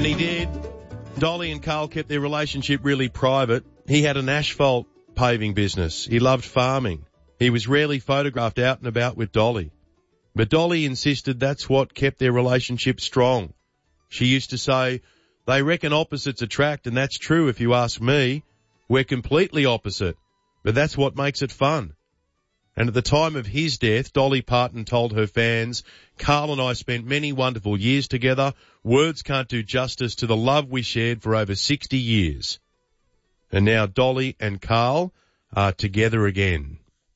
He did. Dolly and Carl kept their relationship really private. He had an asphalt paving business. He loved farming. He was rarely photographed out and about with Dolly. But Dolly insisted that's what kept their relationship strong. She used to say, "They reckon opposites attract, and that's true if you ask me. We're completely opposite, but that's what makes it fun." And at the time of his death, Dolly Parton told her fans, "Carl and I spent many wonderful years together. Words can't do justice to the love we shared for over 60 years. And now Dolly and Carl are together again.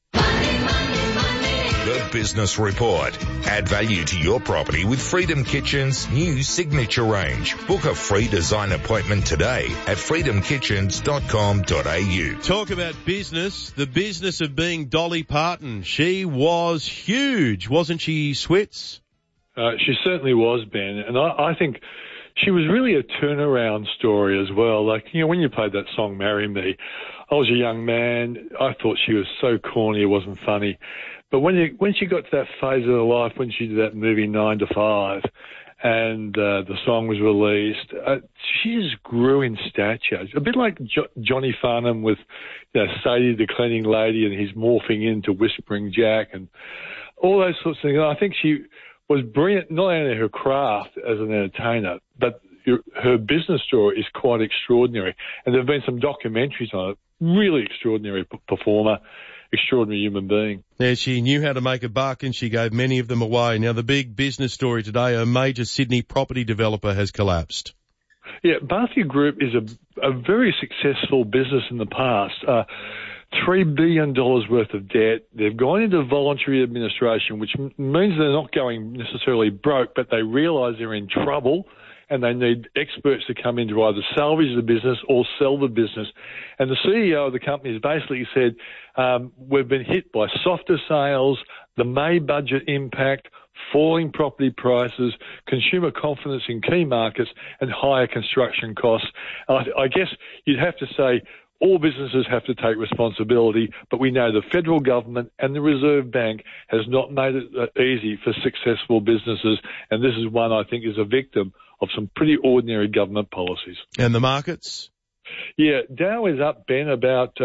The Business Report. Add value to your property with Freedom Kitchen's new signature range. Book a free design appointment today at freedomkitchens.com.au. Talk about business, the business of being Dolly Parton. She was huge, wasn't she, Switz? She certainly was, Ben. And I think she was really a turnaround story as well. Like, you know, when you played that song, Marry Me, I was a young man. I thought she was so corny, it wasn't funny. But when she got to that phase of her life, when she did that movie 9 to 5, and the song was released, she just grew in stature. A bit like Johnny Farnham with, you know, Sadie the Cleaning Lady, and he's morphing into Whispering Jack and all those sorts of things. And I think she was brilliant, not only in her craft as an entertainer, but her business story is quite extraordinary. And there have been some documentaries on it. Really extraordinary performer, extraordinary human being. Yeah, she knew how to make a buck, and she gave many of them away. Now, the big business story today, a major Sydney property developer has collapsed. Yeah, Barthia Group is a very successful business in the past. $3 billion worth of debt. They've gone into voluntary administration, which means they're not going necessarily broke, but they realise they're in trouble, and they need experts to come in to either salvage the business or sell the business. And the CEO of the company has basically said, we've been hit by softer sales, the May budget impact, falling property prices, consumer confidence in key markets, and higher construction costs. I guess you'd have to say all businesses have to take responsibility, but we know the federal government and the Reserve Bank has not made it easy for successful businesses, and this is one I think is a victim of some pretty ordinary government policies. And the markets? Yeah, Dow is up, Ben, about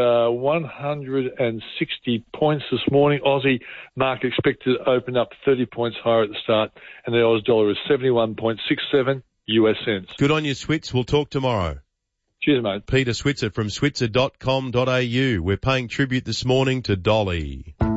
160 points this morning. Aussie market expected to open up 30 points higher at the start, and the Aus dollar is 71.67 US cents. Good on you, Switz. We'll talk tomorrow. Cheers, mate. Peter Switzer from switzer.com.au. We're paying tribute this morning to Dolly.